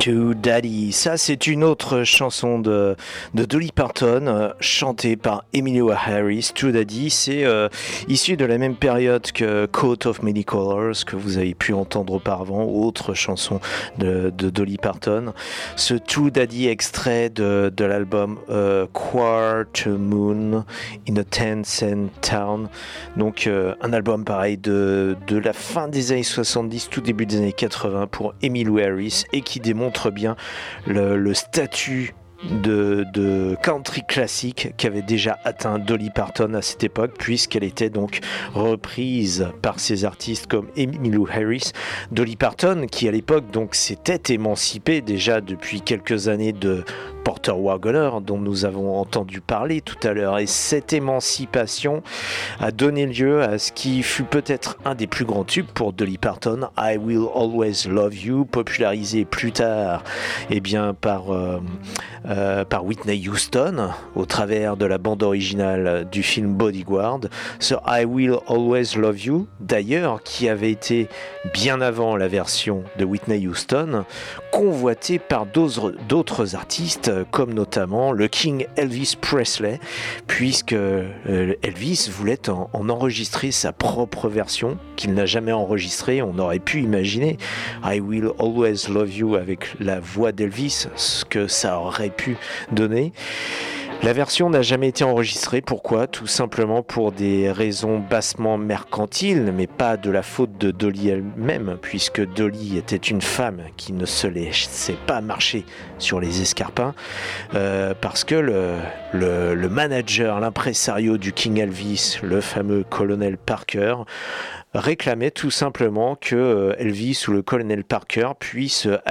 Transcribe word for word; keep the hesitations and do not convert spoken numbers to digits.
To Daddy, ça c'est une autre chanson de, de Dolly Parton, euh, chantée par Emmylou Harris. To Daddy, c'est euh, issu de la même période que Coat of Many Colors, que vous avez pu entendre auparavant, autre chanson de, de Dolly Parton. Ce To Daddy extrait de, de l'album euh, Quarter Moon in a Ten Cent Town, donc euh, un album pareil de, de la fin des années soixante-dix, tout début des années quatre-vingts pour Emmylou Harris, et qui démontre montre bien le, le statut de, de country classique qu'avait déjà atteint Dolly Parton à cette époque, puisqu'elle était donc reprise par ces artistes comme Emmylou Harris. Dolly Parton, qui à l'époque donc s'était émancipée déjà depuis quelques années de Porter Wagoner, dont nous avons entendu parler tout à l'heure, et cette émancipation a donné lieu à ce qui fut peut-être un des plus grands tubes pour Dolly Parton, I Will Always Love You, popularisé plus tard eh bien, par, euh, euh, par Whitney Houston au travers de la bande originale du film Bodyguard. Ce I Will Always Love You, d'ailleurs, qui avait été bien avant la version de Whitney Houston, convoité par d'autres, d'autres artistes, comme notamment le King Elvis Presley, puisque euh, Elvis voulait en, en enregistrer sa propre version, qu'il n'a jamais enregistrée. On aurait pu imaginer I Will Always Love You avec la voix d'Elvis, ce que ça aurait pu donner. La version n'a jamais été enregistrée. Pourquoi ? Tout simplement pour des raisons bassement mercantiles, mais pas de la faute de Dolly elle-même, puisque Dolly était une femme qui ne se laissait pas marcher sur les escarpins, euh, parce que le, le, le manager, l'impresario du King Elvis, le fameux colonel Parker, réclamait tout simplement que Elvis ou le colonel Parker puisse